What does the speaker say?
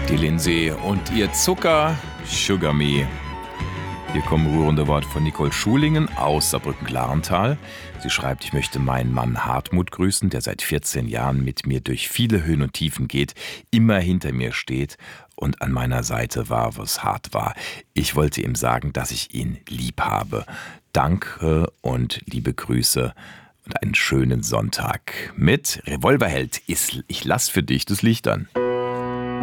Die Lindsay und ihr Zucker, Sugar Me. Hier kommen rührende Worte von Nicole Schulingen aus Saarbrücken-Klarental. Sie schreibt, ich möchte meinen Mann Hartmut grüßen, der seit 14 Jahren mit mir durch viele Höhen und Tiefen geht, immer hinter mir steht und an meiner Seite war, was hart war. Ich wollte ihm sagen, dass ich ihn lieb habe. Danke und liebe Grüße und einen schönen Sonntag mit Revolverheld. Ich lass für dich das Licht an.